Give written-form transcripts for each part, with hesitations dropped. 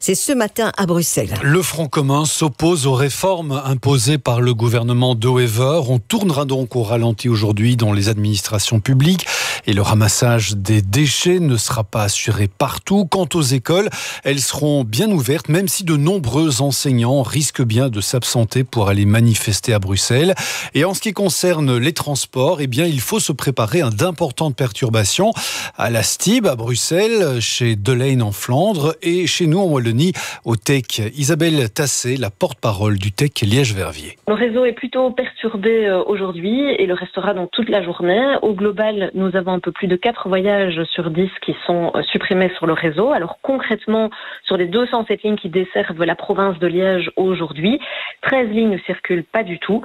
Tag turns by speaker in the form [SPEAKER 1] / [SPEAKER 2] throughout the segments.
[SPEAKER 1] C'est ce matin à Bruxelles.
[SPEAKER 2] Le Front commun s'oppose aux réformes imposées par le gouvernement de Wever. On tournera donc au ralenti aujourd'hui dans les administrations publiques et le ramassage des déchets ne sera pas assuré partout. Quant aux écoles, elles seront bien ouvertes, même si de nombreux enseignants risquent bien de s'absenter pour aller manifester à Bruxelles. Et en ce qui concerne les transports, eh bien, il faut se préparer à d'importantes perturbations à la Stib, à Bruxelles, chez Delaine en Flandre et chez nous en Wallonie, au TEC. Isabelle Tassé, la porte-parole du TEC Liège-Verviers.
[SPEAKER 3] Le réseau est plutôt perturbé aujourd'hui et le restera donc toute la journée. Au global, nous avons un peu plus de 4 voyages sur 10 qui sont supprimés sur le réseau. Alors concrètement, sur les 207 lignes qui desservent la province de Liège aujourd'hui, 13 lignes ne circulent pas du tout.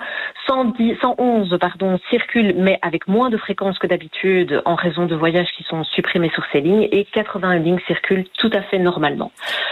[SPEAKER 3] 111 circulent mais avec moins de fréquence que d'habitude en raison de voyages qui sont supprimés sur ces lignes et 80 lignes circulent tout à fait normalement.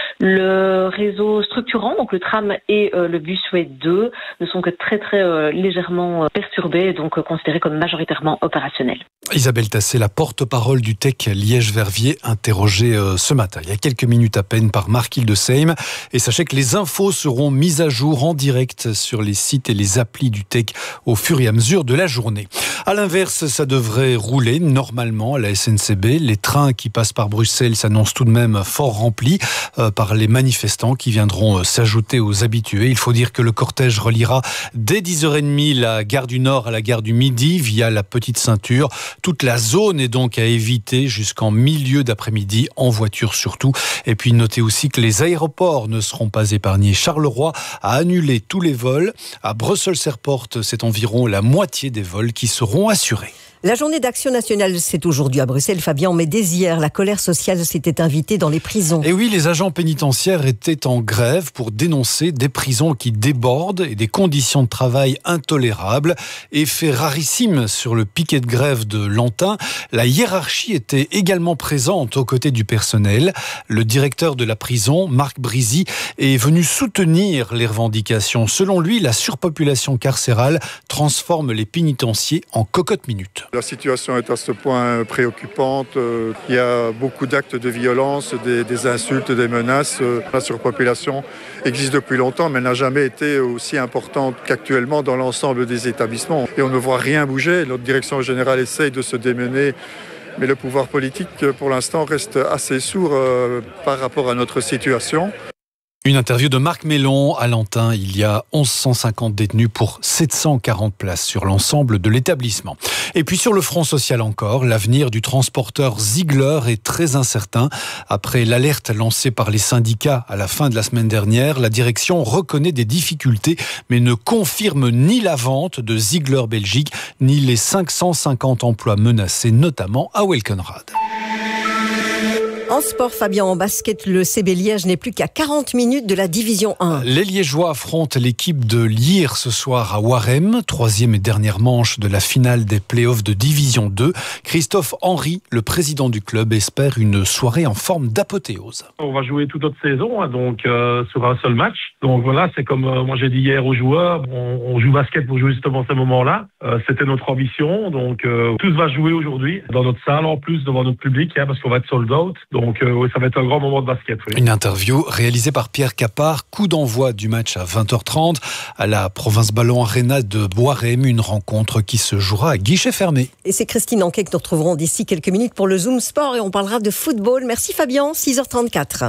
[SPEAKER 3] Le réseau structurant, donc le tram et le busway 2, ne sont que très légèrement perturbés, donc considérés comme majoritairement opérationnels.
[SPEAKER 2] Isabelle Tassé, la porte-parole du TEC Liège-Verviers, interrogée ce matin, il y a quelques minutes à peine, par Marc Hildesheim. Et sachez que les infos seront mises à jour en direct sur les sites et les applis du TEC au fur et à mesure de la journée. À l'inverse, ça devrait rouler normalement à la SNCB. Les trains qui passent par Bruxelles s'annoncent tout de même fort remplis par les manifestants qui viendront s'ajouter aux habitués. Il faut dire que le cortège reliera dès 10h30 la gare du Nord à la gare du Midi via la Petite Ceinture. Toute la zone est donc à éviter jusqu'en milieu d'après-midi, en voiture surtout. Et puis notez aussi que les aéroports ne seront pas épargnés. Charleroi a annulé tous les vols. À Brussels Airport, c'est environ la moitié des vols qui seront assurés.
[SPEAKER 1] La journée d'action nationale, c'est aujourd'hui à Bruxelles, Fabien, mais dès hier, la colère sociale s'était invitée dans les prisons.
[SPEAKER 2] Et oui, les agents pénitentiaires étaient en grève pour dénoncer des prisons qui débordent et des conditions de travail intolérables. Effet rarissime sur le piquet de grève de Lantin, la hiérarchie était également présente aux côtés du personnel. Le directeur de la prison, Marc Brisy, est venu soutenir les revendications. Selon lui, la surpopulation carcérale transforme les pénitenciers en cocotte-minute.
[SPEAKER 4] La situation est à ce point préoccupante. Il y a beaucoup d'actes de violence, des insultes, des menaces. La surpopulation existe depuis longtemps, mais n'a jamais été aussi importante qu'actuellement dans l'ensemble des établissements. Et on ne voit rien bouger. Notre direction générale essaye de se démener, mais le pouvoir politique, pour l'instant, reste assez sourd par rapport à notre situation.
[SPEAKER 2] Une interview de Marc Mellon à Lantin. Il y a 1150 détenus pour 740 places sur l'ensemble de l'établissement. Et puis sur le front social encore, l'avenir du transporteur Ziegler est très incertain. Après l'alerte lancée par les syndicats à la fin de la semaine dernière, la direction reconnaît des difficultés mais ne confirme ni la vente de Ziegler Belgique ni les 550 emplois menacés, notamment à Welkenrad.
[SPEAKER 1] En sport, Fabien, en basket, le CB Liège n'est plus qu'à 40 minutes de la Division 1.
[SPEAKER 2] Les Liégeois affrontent l'équipe de Lier ce soir à Warem, 3e et dernière manche de la finale des playoffs de Division 2. Christophe Henry, le président du club, espère une soirée en forme d'apothéose.
[SPEAKER 5] On va jouer toute notre saison, donc sur un seul match. Donc voilà, c'est comme moi j'ai dit hier aux joueurs, on joue basket pour jouer justement ces moments-là. C'était notre ambition, donc tout va jouer aujourd'hui dans notre salle en plus devant notre public, parce qu'on va être sold out. Donc oui, ça va être un grand moment de basket. Oui.
[SPEAKER 2] Une interview réalisée par Pierre Capard. Coup d'envoi du match à 20h30 à la Province Ballon Arena de Boirem. Une rencontre qui se jouera à guichet fermé.
[SPEAKER 1] Et c'est Christine Anquet que nous retrouverons d'ici quelques minutes pour le Zoom Sport et on parlera de football. Merci Fabien, 6h34.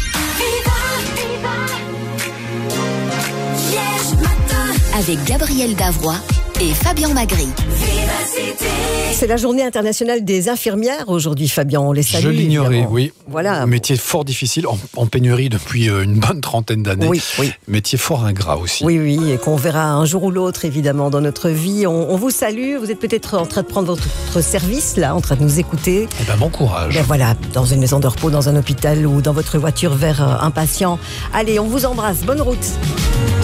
[SPEAKER 6] Avec Gabriel Davroy et Fabien Magri.
[SPEAKER 1] C'est la journée internationale des infirmières aujourd'hui, Fabien, on les salue.
[SPEAKER 2] Je l'ignorais,
[SPEAKER 1] évidemment.
[SPEAKER 2] oui.
[SPEAKER 1] Voilà.
[SPEAKER 2] Un métier fort difficile, en pénurie depuis une bonne trentaine d'années.
[SPEAKER 1] Oui.
[SPEAKER 2] Métier fort ingrat aussi.
[SPEAKER 1] Oui, et qu'on verra un jour ou l'autre, évidemment, dans notre vie. On vous salue, vous êtes peut-être en train de prendre votre service, là, en train de nous écouter.
[SPEAKER 2] Eh ben, bon courage.
[SPEAKER 1] Voilà, dans une maison de repos, dans un hôpital ou dans votre voiture vers un patient. Allez, on vous embrasse, bonne route.